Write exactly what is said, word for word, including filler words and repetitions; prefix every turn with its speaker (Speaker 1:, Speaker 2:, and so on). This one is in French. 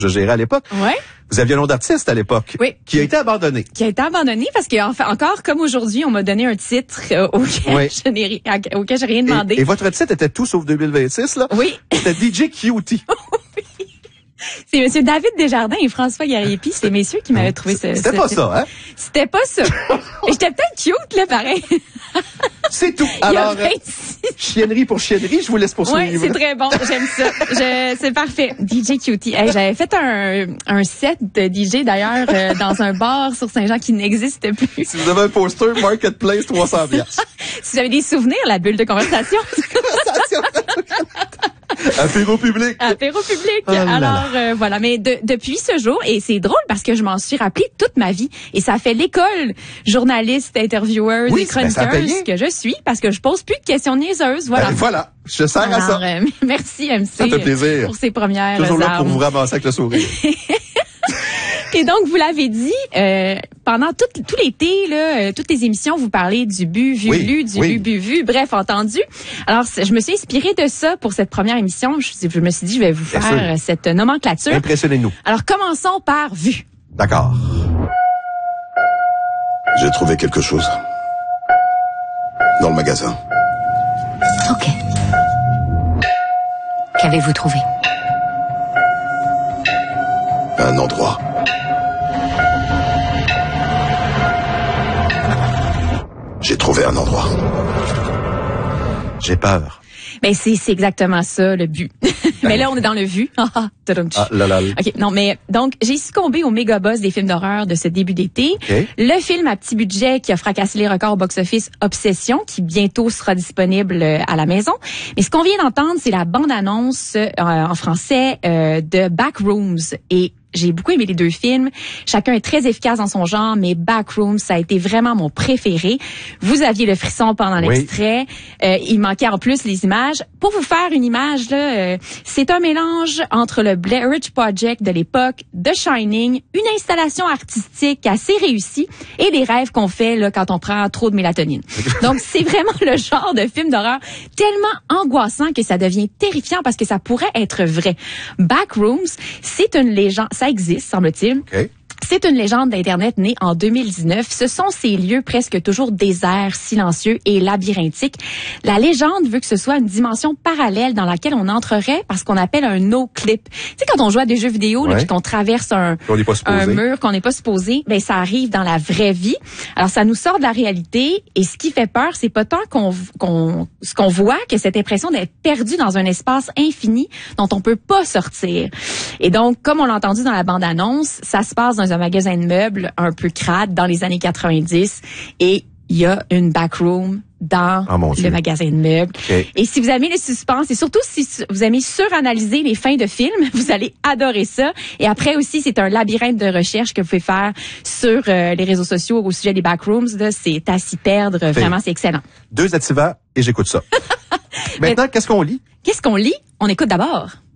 Speaker 1: je gérais à l'époque.
Speaker 2: Ouais.
Speaker 1: Vous aviez un nom d'artiste à l'époque.
Speaker 2: Oui.
Speaker 1: Qui a été abandonné.
Speaker 2: Qui a été abandonné parce que enfin, encore comme aujourd'hui, on m'a donné un titre euh, auquel,
Speaker 1: oui.
Speaker 2: je n'ai, à, auquel j'ai rien demandé.
Speaker 1: Et, et votre titre était tout sauf deux mille vingt-six, là?
Speaker 2: Oui.
Speaker 1: C'était D J Cutie.
Speaker 2: Oui. C'est Monsieur David Desjardins et François Gariepi, c'est messieurs qui m'avaient trouvé ce.
Speaker 1: C'était
Speaker 2: ce
Speaker 1: pas
Speaker 2: titre.
Speaker 1: ça, hein?
Speaker 2: C'était pas ça. Et j'étais peut-être cute, là, pareil.
Speaker 1: C'est tout. Alors, euh, chiennerie pour chiennerie, je vous laisse poursuivre.
Speaker 2: Oui, c'est très bon. J'aime ça. Je, c'est parfait. D J Cutie. Hey, j'avais fait un, un set de D J, d'ailleurs, euh, dans un bar sur Saint-Jean qui n'existe plus.
Speaker 1: Si vous avez un poster, Marketplace, trois cents piastres.
Speaker 2: Si vous avez des souvenirs, la bulle de conversation.
Speaker 1: Apéro public.
Speaker 2: Apéro public.
Speaker 1: Oh là là.
Speaker 2: Alors, euh, voilà. Mais de, depuis ce jour, et c'est drôle parce que je m'en suis rappelé toute ma vie, et ça fait l'école journaliste, intervieweuse
Speaker 1: oui,
Speaker 2: et chroniqueuse que je suis, parce que je pose plus de questions niaiseuses. Voilà.
Speaker 1: Ben, voilà. Je sers
Speaker 2: Alors,
Speaker 1: à ça.
Speaker 2: Euh, merci, M C.
Speaker 1: Ça fait plaisir.
Speaker 2: Pour ces premières
Speaker 1: Toujours là
Speaker 2: armes.
Speaker 1: pour vous ramasser avec le sourire.
Speaker 2: Et donc, vous l'avez dit, euh, pendant tout, tout l'été, là, euh, toutes les émissions, vous parlez du bu, vu,
Speaker 1: oui,
Speaker 2: lu, du
Speaker 1: oui.
Speaker 2: bu, bu, vu, bref, entendu. Alors, je me suis inspirée de ça pour cette première émission. Je, je me suis dit, je vais vous
Speaker 1: Bien
Speaker 2: faire
Speaker 1: sûr.
Speaker 2: cette nomenclature.
Speaker 1: Impressionnez-nous.
Speaker 2: Alors, commençons par vu.
Speaker 1: D'accord.
Speaker 3: J'ai trouvé quelque chose. Dans le magasin.
Speaker 4: Ok. Qu'avez-vous trouvé?
Speaker 3: Un endroit. J'ai trouvé un endroit.
Speaker 1: J'ai peur.
Speaker 2: Ben, c'est, c'est exactement ça, le but. Mais là, on est dans le vu.
Speaker 1: Ah là là.
Speaker 2: OK, non, mais donc, j'ai succombé au méga buzz des films d'horreur de ce début d'été.
Speaker 1: Okay.
Speaker 2: Le film à petit budget qui a fracassé les records au box-office, Obsession, qui bientôt sera disponible à la maison. Mais ce qu'on vient d'entendre, c'est la bande-annonce euh, en français euh, de Backrooms. Et j'ai beaucoup aimé les deux films. Chacun est très efficace dans son genre, mais Backrooms, ça a été vraiment mon préféré. Vous aviez le frisson pendant
Speaker 1: oui.
Speaker 2: l'extrait. Euh, il manquait en plus les images. Pour vous faire une image, là, euh, c'est un mélange entre le Blair Witch Project de l'époque, The Shining, une installation artistique assez réussie et des rêves qu'on fait là quand on prend trop de mélatonine. Donc, c'est vraiment le genre de film d'horreur tellement angoissant que ça devient terrifiant parce que ça pourrait être vrai. Backrooms, c'est une légende. Ça existe, semble-t-il.
Speaker 1: Okay.
Speaker 2: C'est une légende d'Internet née en deux mille dix-neuf. Ce sont ces lieux presque toujours déserts, silencieux et labyrinthiques. La légende veut que ce soit une dimension parallèle dans laquelle on entrerait par ce qu'on appelle un no-clip. Tu sais, quand on joue à des jeux vidéo,
Speaker 1: ouais.
Speaker 2: là, puis qu'on traverse un,
Speaker 1: on n'est pas supposé.
Speaker 2: un mur qu'on n'est pas supposé, ben ça arrive dans la vraie vie. Alors, ça nous sort de la réalité. Et ce qui fait peur, c'est pas tant qu'on, qu'on, ce qu'on voit, que cette impression d'être perdu dans un espace infini dont on peut pas sortir. Et donc, comme on l'a entendu dans la bande-annonce, ça se passe dans un magasin de meubles un peu crade dans les années quatre-vingt-dix et il y a une backroom dans
Speaker 1: oh
Speaker 2: le magasin de meubles.
Speaker 1: Okay.
Speaker 2: Et si vous aimez le suspense et surtout si vous aimez suranalyser les fins de films, vous allez adorer ça. Et après aussi, c'est un labyrinthe de recherche que vous pouvez faire sur euh, les réseaux sociaux au sujet des backrooms. Là, c'est à s'y perdre. Okay. Vraiment, c'est excellent.
Speaker 1: Deux activants et j'écoute ça. Maintenant, qu'est-ce qu'on lit?
Speaker 2: Qu'est-ce qu'on lit? On écoute d'abord.